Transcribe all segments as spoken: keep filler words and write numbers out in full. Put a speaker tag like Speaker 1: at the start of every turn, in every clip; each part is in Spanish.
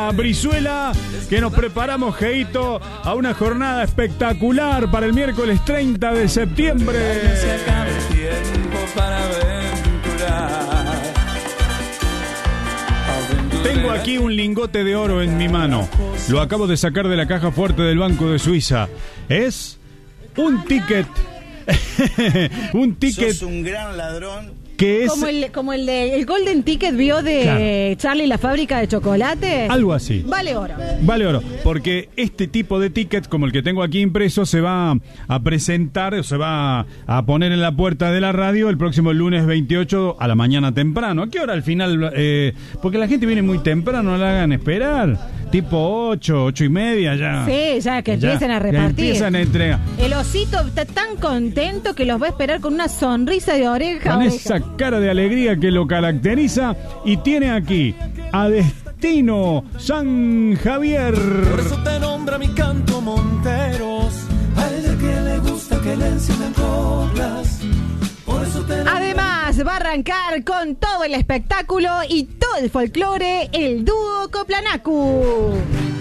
Speaker 1: Pepa Brizuela, que nos preparamos, Geito, a una jornada espectacular para el miércoles treinta de septiembre.
Speaker 2: Se acaba el tiempo para aventurar.
Speaker 1: Tengo aquí un lingote de oro en mi mano. Lo acabo de sacar de la caja fuerte del Banco de Suiza. Es un ticket. un ticket.
Speaker 2: Sos un gran ladrón.
Speaker 1: Que es
Speaker 3: como el, como el de el Golden Ticket vio de claro. Charlie la fábrica de chocolate.
Speaker 1: Algo así.
Speaker 3: Vale oro.
Speaker 1: Vale oro. Porque este tipo de ticket, como el que tengo aquí impreso, se va a presentar, o se va a poner en la puerta de la radio el próximo lunes veintiocho a la mañana temprano. ¿A qué hora al final? Eh, porque la gente viene muy temprano, no la hagan esperar. Tipo ocho, ocho y media ya.
Speaker 3: Sí, ya que
Speaker 1: ya,
Speaker 3: empiecen a repartir.
Speaker 1: Que empiezan a entregar.
Speaker 3: El osito está tan contento que los va a esperar con una sonrisa de oreja.
Speaker 1: Con
Speaker 3: oreja.
Speaker 1: esa cara de alegría que lo caracteriza. Y tiene aquí a Destino San Javier.
Speaker 2: Por eso te nombra mi canto Monteros. A ella que le gusta que le enciendan coplas. Por eso te
Speaker 3: Además, va a arrancar con todo el espectáculo y todo el folclore, el dúo Coplanacu.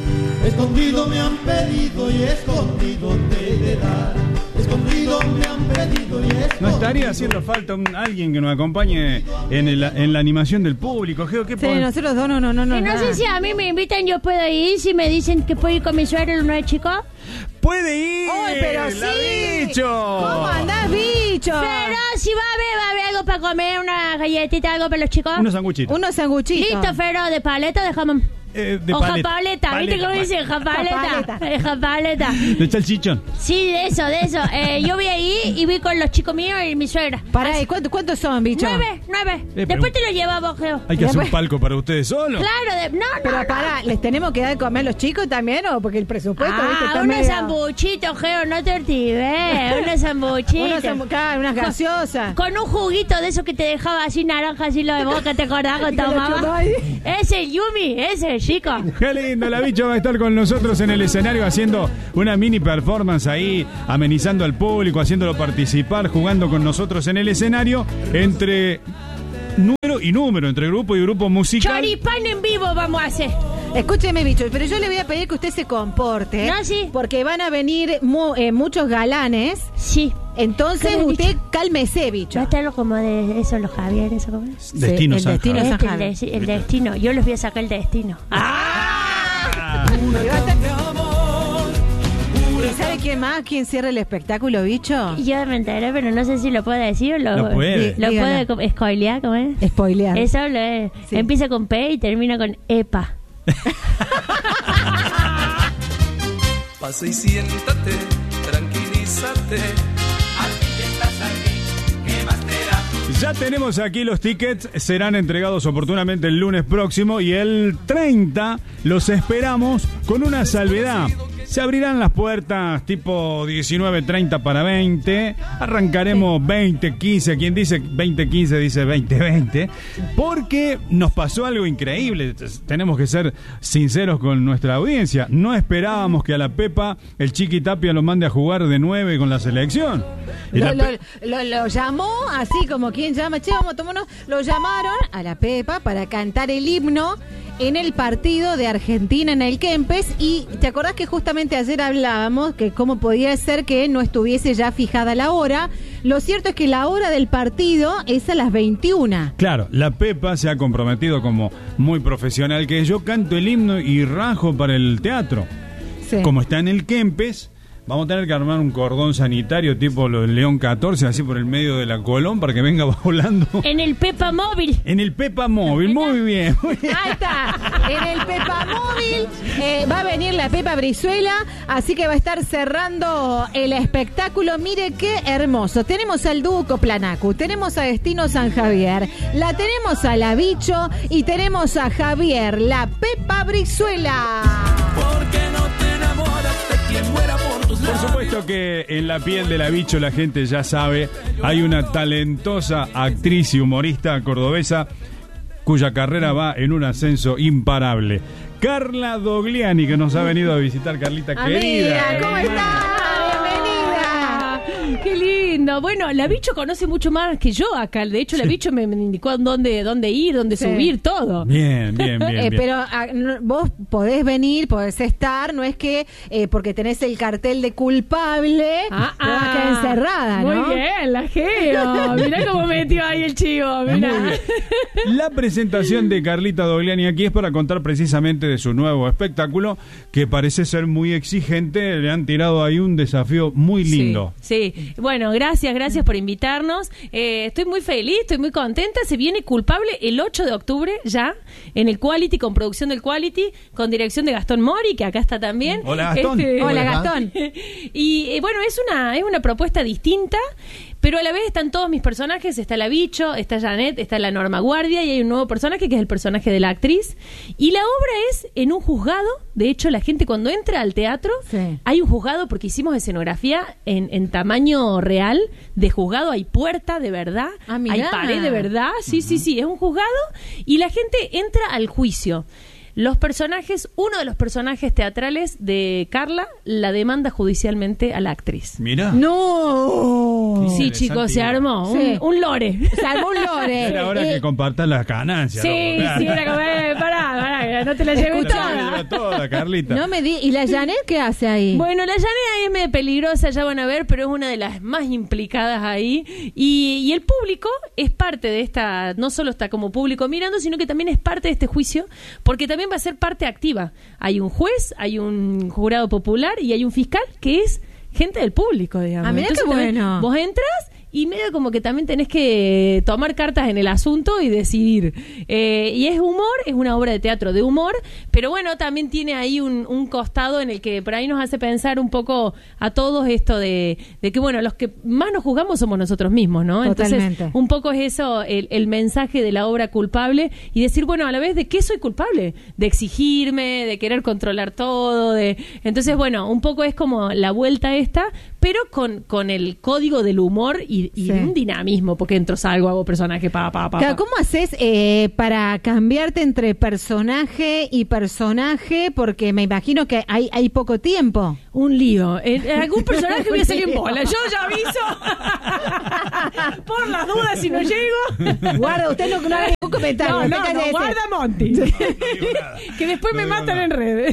Speaker 4: Escondido me han pedido y escondido te he de dar. Escondido me han pedido y escondido.
Speaker 1: ¿No estaría haciendo falta un, alguien que nos acompañe en, el, en la animación del público? ¿Qué, qué
Speaker 3: Sí,
Speaker 1: pod-
Speaker 3: nosotros dos no, no, no, no.
Speaker 5: Y no
Speaker 3: nada.
Speaker 5: sé si a mí me invitan, yo puedo ir. Si me dicen que puedo ir con mi suegro el nueve chico.
Speaker 1: ¡Puede ir!
Speaker 3: ¡Ay, pero
Speaker 1: ¡La
Speaker 3: sí!
Speaker 1: bicho!
Speaker 3: ¿Cómo andás, bicho?
Speaker 5: Pero si va a haber, va a haber algo para comer, una galletita, algo para los chicos.
Speaker 1: Unos sanguchitos.
Speaker 3: Unos sanguchitos.
Speaker 5: Listo, Fero, de paleta de jamón.
Speaker 1: Eh, de
Speaker 5: o
Speaker 1: paleta.
Speaker 5: japaleta, ¿viste cómo dicen? Japaleta.
Speaker 3: Japaleta.
Speaker 5: Eh, Japaleta.
Speaker 1: De salchichón.
Speaker 5: Sí, de eso, de eso. Eh, yo voy ahí y voy con los chicos míos y mi suegra.
Speaker 3: Pará, ¿y cuántos, cuántos son, bicho?
Speaker 5: Nueve, nueve.
Speaker 1: pero-
Speaker 5: Después te lo llevamos, Geo.
Speaker 1: Hay que hacer un
Speaker 3: Después-
Speaker 1: palco para ustedes solos.
Speaker 5: Claro, de, no, no,
Speaker 3: Pero
Speaker 5: no.
Speaker 3: pará, ¿les tenemos que dar de comer a los chicos también o porque el presupuesto, viste,
Speaker 5: Ah,
Speaker 3: está
Speaker 5: unos
Speaker 3: medio-
Speaker 5: sambuchitos, Geo, no te ortives. Unos sambuchitos.
Speaker 3: Unos sambu- claro, unas gaseosas.
Speaker 5: Con un juguito de eso que te dejaba así naranja, así lo de boca, ¿te acordás con tu
Speaker 3: Que lo chupaba
Speaker 5: mamá?
Speaker 3: ahí.
Speaker 5: Ese es Yumi, ese es chico.
Speaker 1: Qué lindo, la bicha va a estar con nosotros en el escenario haciendo una mini performance ahí, amenizando al público, haciéndolo participar, jugando con nosotros en el escenario, entre número y número, entre grupo y grupo musical.
Speaker 5: Choripán en vivo vamos a hacer.
Speaker 3: Escúcheme, bicho, pero yo le voy a pedir que usted se comporte.
Speaker 5: No, sí.
Speaker 3: Porque van a venir mu- eh, muchos galanes.
Speaker 5: Sí.
Speaker 3: Entonces
Speaker 5: ¿Qué me
Speaker 3: usted
Speaker 5: dicho?
Speaker 3: cálmese,
Speaker 5: Va a
Speaker 3: bicho.
Speaker 5: estar como de eso, los Javier, eso como es.
Speaker 1: Destino
Speaker 3: Sí, el
Speaker 1: San
Speaker 3: destino
Speaker 1: Javier.
Speaker 3: San
Speaker 5: Este, el,
Speaker 3: Javier.
Speaker 5: de- el destino. Yo les voy a sacar el destino.
Speaker 1: Ah.
Speaker 3: Y va a estar- ¿Y sabe quién más? ¿Quién cierra el espectáculo, bicho?
Speaker 5: Yo me enteré, pero no sé si lo puede decir o lo,
Speaker 1: Lo puede.
Speaker 5: lo
Speaker 3: Dígalo.
Speaker 5: puede co- spoilear, ¿cómo es?
Speaker 3: Spoilear.
Speaker 5: Eso lo es.
Speaker 3: Sí.
Speaker 5: Empieza con P y termina con EPA.
Speaker 2: Pasa y siéntate, tranquilízate. Aquí estás aquí, ¿qué más te da?
Speaker 1: Ya tenemos aquí los tickets, serán entregados oportunamente el lunes próximo y el treinta los esperamos con una salvedad. Se abrirán las puertas tipo diecinueve treinta para veinte. Arrancaremos veinte quince. Quien dice veinte quince dice veinte veinte. Porque nos pasó algo increíble. Tenemos que ser sinceros con nuestra audiencia. No esperábamos que a la Pepa el Chiqui Tapia lo mande a jugar de nueve con la selección. Y
Speaker 3: Lo,
Speaker 1: la
Speaker 3: lo,
Speaker 1: Pe-
Speaker 3: lo- lo llamó así como quien llama, che, vamos a tomarnos. Lo llamaron a la Pepa para cantar el himno en el partido de Argentina en el Kempes. Y te acordás que justamente ayer hablábamos que cómo podía ser que no estuviese ya fijada la hora. Lo cierto es que la hora del partido es a las veintiuna.
Speaker 1: Claro, la Pepa se ha comprometido como muy profesional que yo canto el himno y rajo para el teatro.
Speaker 3: Sí.
Speaker 1: Como está en el Kempes, vamos a tener que armar un cordón sanitario tipo lo del León catorce, así por el medio de la Colón, para que venga volando.
Speaker 5: En el Pepa Móvil.
Speaker 1: En el Pepa Móvil, muy bien, muy bien.
Speaker 3: Ahí está, en el Pepa Móvil eh, va a venir la Pepa Brizuela, así que va a estar cerrando el espectáculo. Mire qué hermoso. Tenemos al dúo Coplanacu, tenemos a Destino San Javier, la tenemos a la Bicho y tenemos a Javier, la Pepa Brizuela.
Speaker 2: Porque no te enamoras de quien muera por tus
Speaker 1: Por
Speaker 2: labios.
Speaker 1: supuesto que en la piel de la bicho la gente ya sabe, hay una talentosa actriz y humorista cordobesa cuya carrera va en un ascenso imparable. Carla Dogliani, que nos ha venido a visitar. Carlita,
Speaker 3: Amiga,
Speaker 1: querida.
Speaker 3: ¿cómo estás? Bienvenida.
Speaker 6: Qué lindo. lindo. Bueno, la Bicho conoce mucho más que yo acá. De hecho, la
Speaker 1: Sí.
Speaker 6: Bicho me, me indicó dónde, dónde ir, dónde
Speaker 3: Sí.
Speaker 6: subir, todo.
Speaker 1: Bien, bien, bien.
Speaker 3: Eh,
Speaker 1: bien.
Speaker 3: pero ah, no, vos podés venir, podés estar, no es que eh, porque tenés el cartel de culpable
Speaker 6: Ah,
Speaker 3: te vas a quedar encerrada,
Speaker 6: muy
Speaker 3: ¿no?
Speaker 6: bien, la Geo. Mirá cómo metió ahí el chivo. Mirá.
Speaker 1: Muy bien. La presentación de Carlita Dogliani aquí es para contar precisamente de su nuevo espectáculo, que parece ser muy exigente. Le han tirado ahí un desafío muy lindo.
Speaker 6: Sí, sí. Bueno, gracias, gracias por invitarnos. Eh, estoy muy feliz, estoy muy contenta. Se viene Culpable el ocho de octubre ya, en el Quality, con producción del Quality, con dirección de Gastón Mori, que acá está también.
Speaker 1: Hola, Gastón.
Speaker 6: Este,
Speaker 3: Hola,
Speaker 7: Hola.
Speaker 3: Gastón.
Speaker 6: Y eh, bueno, es una, es una propuesta distinta, pero a la vez están todos mis personajes. Está la Bicho, está Janet, está la Norma Guardia, y hay un nuevo personaje que es el personaje de la actriz. Y la obra es en un juzgado. De hecho, la gente cuando entra al teatro,
Speaker 3: Sí.
Speaker 6: hay un juzgado, porque hicimos escenografía en, en tamaño real de juzgado. Hay puerta de verdad,
Speaker 3: Ah, mirá.
Speaker 6: hay pared de verdad. Sí, sí, sí, es un juzgado y la gente entra al juicio. Los personajes, uno de los personajes teatrales de Carla la demanda judicialmente a la actriz.
Speaker 1: Mira.
Speaker 3: No.
Speaker 1: Qué
Speaker 6: Sí,
Speaker 1: interesante
Speaker 6: chicos, se
Speaker 1: idea.
Speaker 6: armó un,
Speaker 3: Sí.
Speaker 6: un lore.
Speaker 3: Se armó un lore.
Speaker 1: Era hora
Speaker 3: Eh,
Speaker 1: que compartan las ganancias.
Speaker 6: Sí,
Speaker 1: ¿no? Claro.
Speaker 6: sí, era como, eh, pará, pará, no te la lleves
Speaker 1: Te la
Speaker 6: toda.
Speaker 1: lleva toda, Carlita.
Speaker 3: no me di. ¿Y la Janet qué hace ahí?
Speaker 6: Bueno, la Janet ahí es medio peligrosa, ya van a ver, pero es una de las más implicadas ahí. Y, y el público es parte de esta, no solo está como público mirando, sino que también es parte de este juicio, porque también va a ser parte activa. Hay un juez, hay un jurado popular y hay un fiscal que es gente del público, digamos.
Speaker 3: Ah, mirá qué
Speaker 6: también
Speaker 3: bueno.
Speaker 6: Vos entras y medio como que también tenés que tomar cartas en el asunto y decidir. Eh, y es humor, es una obra de teatro de humor, pero bueno, también tiene ahí un, un costado en el que por ahí nos hace pensar un poco a todos esto de, de que, bueno, los que más nos juzgamos somos nosotros mismos, ¿no?
Speaker 3: Totalmente.
Speaker 6: Entonces, un poco es eso, el, el mensaje de la obra Culpable, y decir, bueno, a la vez, ¿de qué soy culpable? De exigirme, de querer controlar todo, de... Entonces, bueno, un poco es como la vuelta esta, pero con, con el código del humor y, y
Speaker 3: Sí.
Speaker 6: un dinamismo, porque entro, salgo, hago personaje, pa, pa, pa,
Speaker 3: Claro,
Speaker 6: pa.
Speaker 3: ¿cómo haces eh, para cambiarte entre personaje y personaje? Porque me imagino que hay, hay poco tiempo.
Speaker 6: Un lío. En, en algún personaje voy a salir en bola. Yo ya aviso. Por las dudas, si no llego.
Speaker 3: Guarda, usted no, no haga ningún comentario.
Speaker 6: No, no,
Speaker 3: usted
Speaker 6: no,
Speaker 3: cállese.
Speaker 6: guarda Monty. Que después
Speaker 1: No
Speaker 6: me
Speaker 1: digo
Speaker 6: matan
Speaker 1: nada.
Speaker 6: en redes.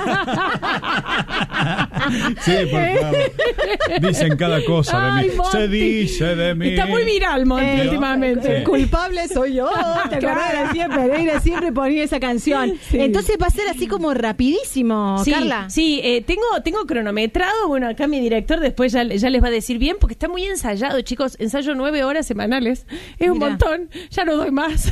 Speaker 1: Sí, por favor. Dicen cada cosa de
Speaker 6: Ay,
Speaker 1: mí.
Speaker 6: Monty.
Speaker 1: Se dice de mí.
Speaker 6: Está muy viral, Monty,
Speaker 3: Eh,
Speaker 6: últimamente.
Speaker 3: El culpable soy yo. ¿Te acordás?
Speaker 6: Claro.
Speaker 3: Decía Pereira siempre ponía esa canción.
Speaker 6: Sí.
Speaker 3: Entonces va a ser así como rapidísimo,
Speaker 6: Sí,
Speaker 3: Carla.
Speaker 6: sí, eh, tengo, tengo cronometrado. Bueno, acá mi director después ya, ya les va a decir bien, porque está muy ensayado, chicos. Ensayo nueve horas semanales. Es un
Speaker 3: Mirá.
Speaker 6: montón. Ya no doy más.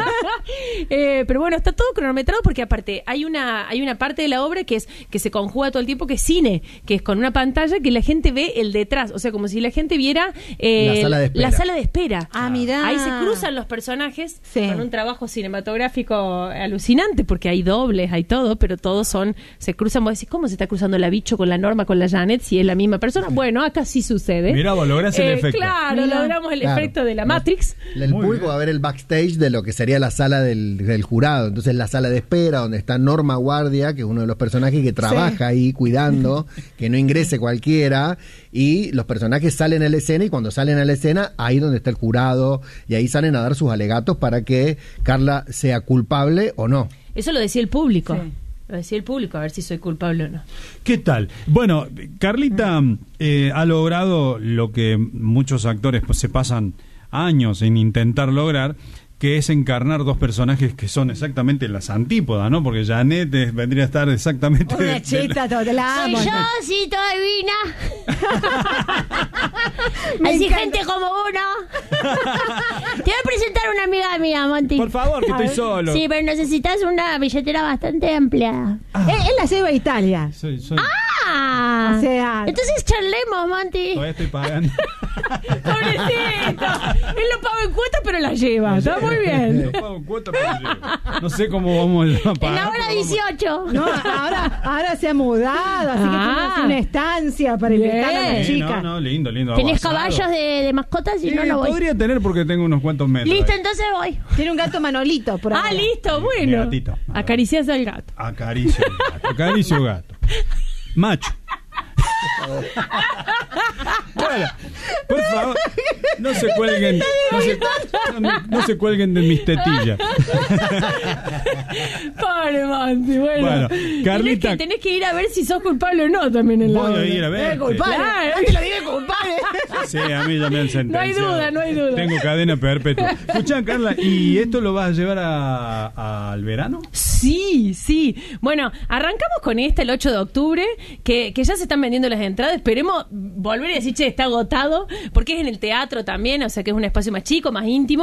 Speaker 6: Eh, pero bueno, está todo cronometrado porque aparte hay una, hay una parte de la obra que es que se conjuga todo el tiempo, que es cine, que es con una pantalla que la gente ve el detrás. O sea, como si la gente viera eh,
Speaker 7: La sala de espera.
Speaker 6: la sala de espera.
Speaker 3: Ah, mirá.
Speaker 6: Ahí se cruzan los personajes
Speaker 3: Sí.
Speaker 6: con un trabajo cinematográfico alucinante, porque hay dobles, hay todo, pero todos son, se cruzan. Vos decís, ¿cómo se está cruzando la Bicho con la Norma, con la Janet, si es la misma persona? Bueno, acá sí sucede.
Speaker 1: Mirá, vos lográs el
Speaker 6: Eh,
Speaker 1: efecto.
Speaker 6: Claro,
Speaker 3: Mirá.
Speaker 6: logramos el
Speaker 7: Claro.
Speaker 6: efecto de la Matrix.
Speaker 7: El
Speaker 1: Muy
Speaker 7: público
Speaker 1: bien.
Speaker 7: va a ver el backstage de lo que sería la sala del, del jurado. Entonces, la sala de espera, donde está Norma Guardia, que es uno de los personajes que trabaja ahí cuidando, que no ingrese cualquiera. Y los personajes salen a la escena, y cuando salen a la escena, ahí donde está el jurado, y ahí salen a dar sus alegatos para que Carla sea culpable o no.
Speaker 6: Eso lo decía el público.
Speaker 3: Sí.
Speaker 6: Lo decía el público, a ver si soy culpable o no.
Speaker 1: ¿Qué tal? Bueno, Carlita eh, ha logrado lo que muchos actores pues, se pasan años en intentar lograr, que es encarnar dos personajes que son exactamente las antípodas, ¿no? Porque Janet eh, vendría a estar exactamente... de-
Speaker 3: Una
Speaker 1: de-
Speaker 3: chita, todo, te la
Speaker 5: Soy
Speaker 3: amo.
Speaker 5: yo, sí, toda divina.
Speaker 3: Me
Speaker 5: Así
Speaker 3: encanta.
Speaker 5: gente como uno. Te voy a presentar una amiga mía, Monty.
Speaker 1: Por favor, que
Speaker 5: A
Speaker 1: estoy
Speaker 5: ver.
Speaker 1: solo.
Speaker 5: Sí, pero necesitas una billetera bastante amplia.
Speaker 3: Él, él la lleva a Italia.
Speaker 1: Soy- soy-
Speaker 5: Ah,
Speaker 3: O sea-
Speaker 5: entonces charlemos, Monty.
Speaker 1: Todavía estoy pagando.
Speaker 6: ¡Pobrecito! Él lo paga en cuotas, pero la lleva. Está muy bien.
Speaker 1: Yo pago cuota, pero llego. No sé cómo vamos a
Speaker 5: En
Speaker 1: pagar.
Speaker 5: la hora
Speaker 1: pero vamos-
Speaker 5: dieciocho.
Speaker 3: No, ahora, ahora se ha mudado, así que
Speaker 6: Ah.
Speaker 3: tiene que hacer una estancia para
Speaker 6: Bien.
Speaker 3: invitar a la
Speaker 1: Sí,
Speaker 3: chica.
Speaker 1: no, no, lindo, lindo.
Speaker 5: ¿Tenés
Speaker 1: aguasado.
Speaker 5: caballos de, de mascotas? Si
Speaker 1: Eh,
Speaker 5: no, no voy.
Speaker 1: podría tener porque tengo unos cuantos metros.
Speaker 5: Listo,
Speaker 1: ahí.
Speaker 5: entonces voy.
Speaker 3: Tiene un gato Manolito por
Speaker 6: Ah,
Speaker 3: ahora.
Speaker 6: listo,
Speaker 1: Mi
Speaker 6: bueno.
Speaker 1: gatito.
Speaker 6: Acaricias al gato.
Speaker 1: Acaricio gato. Acaricio gato. Macho. Bueno, Por favor, no se cuelguen, no se, no, no se cuelguen de mis tetillas.
Speaker 6: Pobre Monty, bueno.
Speaker 1: Bueno, Carlita.
Speaker 6: Tenés que, tenés que ir a ver si sos culpable o no también en la
Speaker 1: Voy a
Speaker 6: obra.
Speaker 1: ir a ver.
Speaker 3: Es culpable.
Speaker 6: Claro.
Speaker 3: No te lo diga culpable.
Speaker 1: Sí, a mí ya me han sentenciado.
Speaker 6: No hay duda, no hay duda.
Speaker 1: Tengo cadena perpetua. Escuchá, Carla, ¿y esto lo vas a llevar a, a, al verano?
Speaker 6: Sí, sí. Bueno, arrancamos con esta el ocho de octubre, que, que ya se están vendiendo las entradas. Esperemos volver a decir, che, está agotado, porque es en el teatro también, o sea que es un espacio más chico, más íntimo.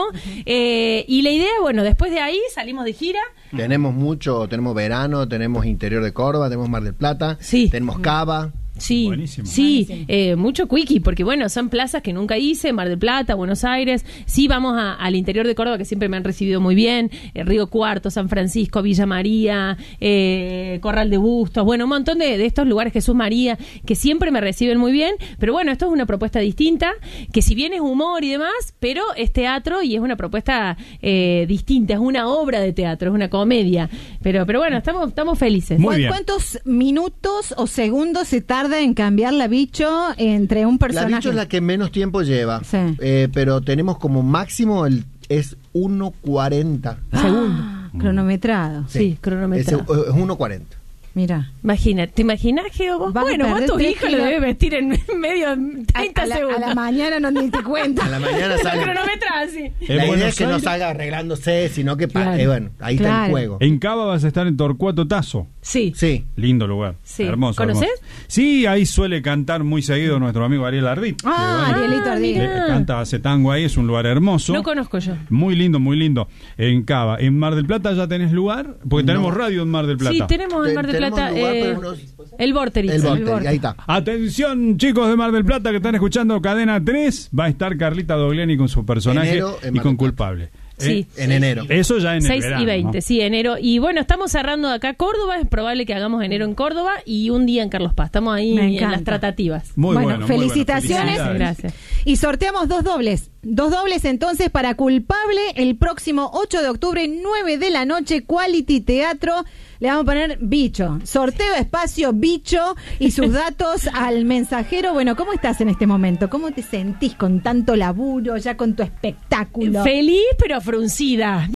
Speaker 6: Eh, y la idea, bueno, después de ahí salimos de gira.
Speaker 7: Tenemos mucho, tenemos verano, tenemos interior de Córdoba, tenemos Mar del Plata,
Speaker 6: Sí.
Speaker 7: tenemos Cava.
Speaker 6: Sí,
Speaker 1: Buenísimo.
Speaker 6: sí,
Speaker 3: Buenísimo.
Speaker 6: eh, mucho quickie, porque bueno, son plazas que nunca hice, Mar del Plata, Buenos Aires, sí vamos a- al interior de Córdoba, que siempre me han recibido muy bien, eh, Río Cuarto, San Francisco, Villa María, eh, Corral de Bustos, bueno, un montón de, de estos lugares, Jesús María, que siempre me reciben muy bien, pero bueno, esto es una propuesta distinta, que si bien es humor y demás, pero es teatro y es una propuesta eh, distinta, es una obra de teatro, es una comedia, pero, pero bueno, estamos, estamos felices.
Speaker 1: Muy
Speaker 3: ¿Cu-
Speaker 1: bien.
Speaker 3: ¿Cuántos minutos o segundos se tarda en cambiar la bicho entre un
Speaker 7: La
Speaker 3: personaje?
Speaker 7: bicho es la que menos tiempo lleva,
Speaker 3: Sí.
Speaker 7: eh, pero tenemos como máximo el es uno cuarenta.
Speaker 3: Ah, cronometrado.
Speaker 6: Sí, cronometrado.
Speaker 7: Es, es uno cuarenta.
Speaker 3: Mira.
Speaker 6: Imagina, ¿te imaginas, Geo? Vos,
Speaker 3: Vas a
Speaker 6: bueno, vos
Speaker 3: perder
Speaker 6: tu
Speaker 3: tres
Speaker 6: hijo lo
Speaker 3: kilos.
Speaker 6: debes vestir en medio
Speaker 3: A,
Speaker 6: treinta
Speaker 3: a la,
Speaker 6: segundos.
Speaker 3: a la mañana no ni te cuenta.
Speaker 7: A la mañana
Speaker 6: La
Speaker 7: sale.
Speaker 6: cronometra así.
Speaker 1: En
Speaker 7: La idea
Speaker 1: Buenos
Speaker 7: es que no
Speaker 1: Aires,
Speaker 7: salga arreglándose, sino que pa-
Speaker 6: Claro.
Speaker 7: eh, bueno, ahí está
Speaker 3: Claro.
Speaker 7: el juego.
Speaker 1: en Cava vas a estar en Torcuato Tazo.
Speaker 6: Sí.
Speaker 7: Sí.
Speaker 1: Lindo lugar.
Speaker 6: Sí.
Speaker 1: Hermoso.
Speaker 6: ¿Conocés?
Speaker 1: hermoso. Sí, ahí suele cantar muy seguido nuestro amigo Ariel Ardit.
Speaker 3: Ah,
Speaker 1: que, bueno,
Speaker 3: Arielito Ardit.
Speaker 1: eh, canta, hace tango ahí, es un lugar hermoso.
Speaker 6: No conozco yo.
Speaker 1: Muy lindo, muy lindo. En Cava. ¿En Mar del Plata ya tenés lugar? Porque tenemos
Speaker 7: No.
Speaker 1: radio en Mar del Plata.
Speaker 6: Sí, tenemos en
Speaker 7: Te-
Speaker 6: Mar del
Speaker 7: tenemos
Speaker 6: Plata
Speaker 7: lugar,
Speaker 6: eh,
Speaker 7: pero no-
Speaker 6: el Vorterix.
Speaker 7: El
Speaker 3: Vorterix.
Speaker 7: Vortex, ahí está.
Speaker 1: Atención, chicos de Mar del Plata que están escuchando Cadena tres. Va a estar Carlita Dogliani con su personaje
Speaker 7: Enero en
Speaker 1: y
Speaker 7: Mar
Speaker 1: con
Speaker 7: del Plata.
Speaker 1: Culpable.
Speaker 6: Sí.
Speaker 7: En enero.
Speaker 1: Eso ya en el
Speaker 6: seis
Speaker 1: verano,
Speaker 6: y veinte,
Speaker 1: ¿no?
Speaker 6: sí, enero. Y bueno, estamos cerrando acá Córdoba. Es probable que hagamos enero en Córdoba y un día en Carlos Paz. Estamos ahí
Speaker 3: Me
Speaker 6: en
Speaker 3: encanta.
Speaker 6: las tratativas.
Speaker 1: Muy
Speaker 3: Bueno,
Speaker 1: bueno, muy bueno.
Speaker 3: felicitaciones.
Speaker 1: Felicidades.
Speaker 6: Gracias.
Speaker 3: Y sorteamos dos dobles. Dos dobles entonces para Culpable el próximo ocho de octubre, nueve de la noche, Quality Teatro. Le vamos a poner bicho. Sorteo espacio bicho y sus datos al mensajero. Bueno, ¿cómo estás en este momento? ¿Cómo te sentís con tanto laburo, ya con tu espectáculo?
Speaker 6: Feliz pero fruncida.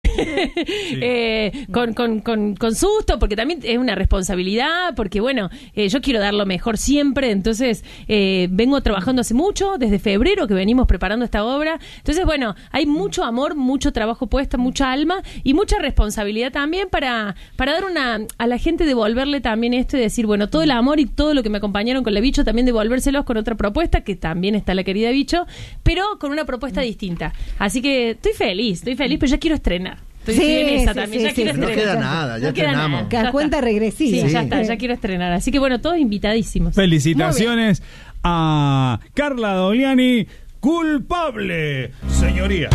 Speaker 6: eh, con, con, con, con susto, porque también es una responsabilidad, porque bueno, eh, yo quiero dar lo mejor siempre, entonces eh, vengo trabajando hace mucho, desde febrero que venimos preparando esta obra, entonces bueno, hay mucho amor, mucho trabajo puesto, mucha alma y mucha responsabilidad también para, para dar una, a la gente devolverle también esto y decir, bueno, todo el amor y todo lo que me acompañaron con la Bicho, también devolvérselos con otra propuesta, que también está la querida Bicho, pero con una propuesta distinta. Así que estoy feliz, estoy feliz, pero ya quiero estrenar. Estoy,
Speaker 3: Sí,
Speaker 6: estoy en esa
Speaker 3: sí,
Speaker 6: también,
Speaker 3: sí,
Speaker 6: ya
Speaker 3: sí,
Speaker 6: quiero
Speaker 3: sí.
Speaker 7: No
Speaker 6: estrenar.
Speaker 7: queda nada, ya
Speaker 6: No queda
Speaker 7: estrenamos.
Speaker 6: nada.
Speaker 3: Que
Speaker 6: Ya
Speaker 3: a cuenta
Speaker 6: está.
Speaker 3: regresiva.
Speaker 6: Sí, ya
Speaker 7: Sí.
Speaker 6: está, ya quiero estrenar. Así que bueno, todos invitadísimos.
Speaker 1: Felicitaciones a Carla Dogliani, culpable, señoría.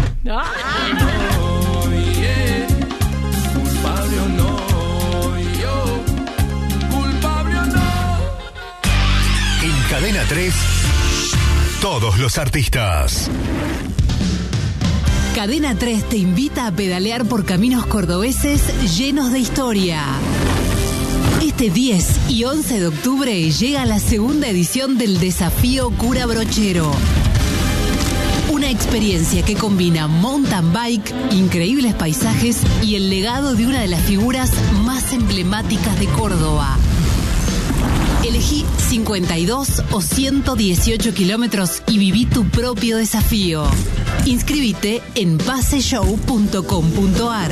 Speaker 2: Culpable o no, yo, culpable o no.
Speaker 8: En Cadena tres, todos los artistas.
Speaker 9: Cadena tres te invita a pedalear por caminos cordobeses llenos de historia. Este diez y once de octubre llega la segunda edición del Desafío Cura Brochero. Una experiencia que combina mountain bike, increíbles paisajes y el legado de una de las figuras más emblemáticas de Córdoba. Elegí cincuenta y dos o ciento dieciocho kilómetros y viví tu propio desafío. Inscríbete en paseshow punto com punto ar.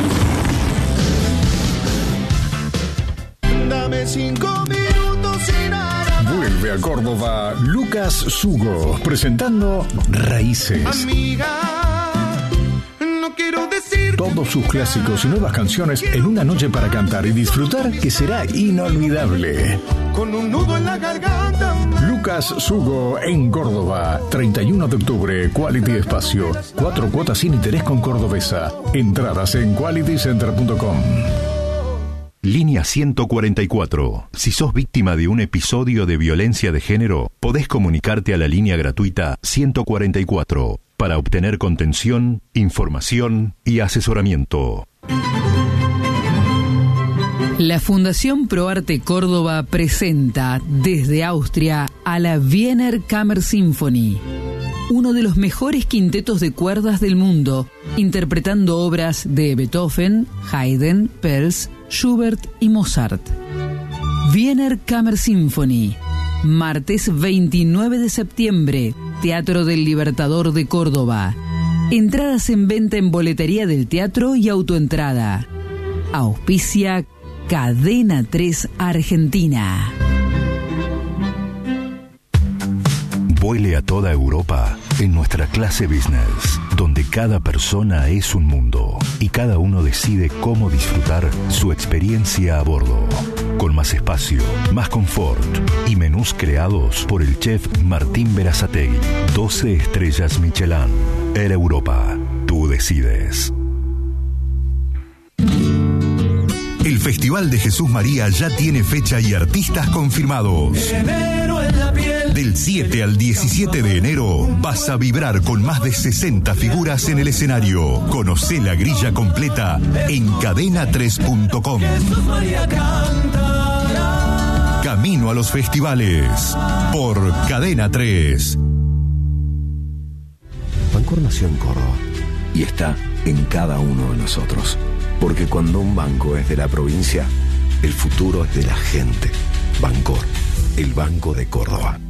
Speaker 4: Dame cinco minutos sin nada.
Speaker 8: Vuelve a Córdoba Lucas Sugo, presentando Raíces.
Speaker 4: Amiga, no quiero decir.
Speaker 8: Todos sus clásicos y nuevas canciones en una noche para cantar y disfrutar que será inolvidable.
Speaker 4: Con un nudo en la garganta.
Speaker 8: Lucas Sugo en Córdoba, treinta y uno de octubre, Quality Espacio. Cuatro cuotas sin interés con Cordobesa. Entradas en quality center punto com.
Speaker 10: Línea ciento cuarenta y cuatro. Si sos víctima de un episodio de violencia de género, podés comunicarte a la línea gratuita ciento cuarenta y cuatro para obtener contención, información y asesoramiento.
Speaker 9: La Fundación ProArte Córdoba presenta desde Austria a la Wiener Kammersymphonie, uno de los mejores quintetos de cuerdas del mundo, interpretando obras de Beethoven, Haydn, Pels, Schubert y Mozart. Wiener Kammersymphonie, martes veintinueve de septiembre, Teatro del Libertador de Córdoba. Entradas en venta en boletería del teatro y autoentrada. Auspicia Cadena tres Argentina.
Speaker 10: Vuele a toda Europa en nuestra clase business, donde cada persona es un mundo y cada uno decide cómo disfrutar su experiencia a bordo. Con más espacio, más confort y menús creados por el chef Martín Berazategui. doce estrellas Michelin. Air Europa. Tú decides.
Speaker 11: El Festival de Jesús María ya tiene fecha y artistas confirmados. Del siete al diecisiete de enero vas a vibrar con más de sesenta figuras en el escenario. Conocé la grilla completa en cadena tres punto com. Camino a los festivales por Cadena tres.
Speaker 12: Bancor nació en Córdoba y está en cada uno de nosotros. Porque cuando un banco es de la provincia, el futuro es de la gente. Bancor, el Banco de Córdoba.